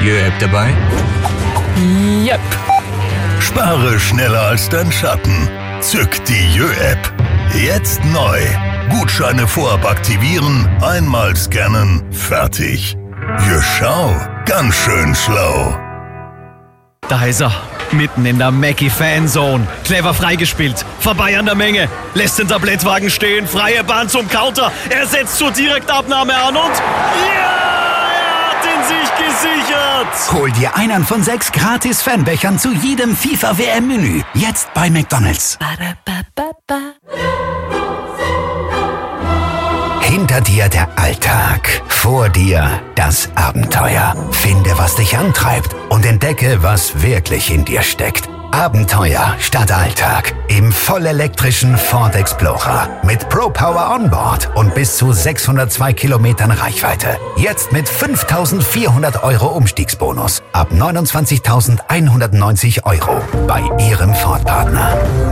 Jö-App dabei? Yep. Spare schneller als dein Schatten. Zück die Jö-App. Jetzt neu. Gutscheine vorab aktivieren, einmal scannen, fertig. Schau, ganz schön schlau. Da ist er, mitten in der Mackie-Fanzone. Clever freigespielt, vorbei an der Menge. Lässt den Tablettwagen stehen, freie Bahn zum Counter. Er setzt zur Direktabnahme an und... Ja! Er hat ihn sich gesichert! Hol dir einen von 6 gratis Fanbechern zu jedem FIFA-WM-Menü. Jetzt bei McDonald's. Hinter dir der Alltag, vor dir das Abenteuer. Finde, was dich antreibt und entdecke, was wirklich in dir steckt. Abenteuer statt Alltag im vollelektrischen Ford Explorer mit ProPower Onboard und bis zu 602 Kilometern Reichweite. Jetzt mit 5.400 € Umstiegsbonus ab 29.190 € bei Ihrem Ford-Partner.